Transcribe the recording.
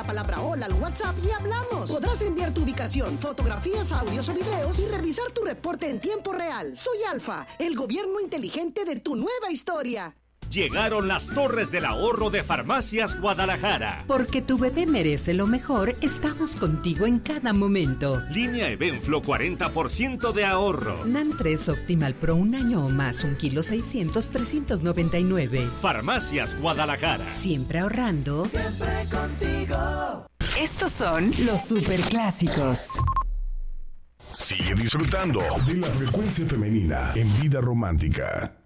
palabra hola al WhatsApp y hablamos. Podrás enviar tu ubicación, fotografías, audios o videos y revisar tu reporte en tiempo real. Soy Alfa, el gobierno inteligente de tu nueva historia. Llegaron las Torres del Ahorro de Farmacias Guadalajara. Porque tu bebé merece lo mejor, estamos contigo en cada momento. Línea Evenflo 40% de ahorro. NAN3 Optimal Pro 1 año o más, 1 kilo 600, 399. Farmacias Guadalajara. Siempre ahorrando. Siempre contigo. Estos son los superclásicos. Sigue disfrutando de la frecuencia femenina en Vida Romántica.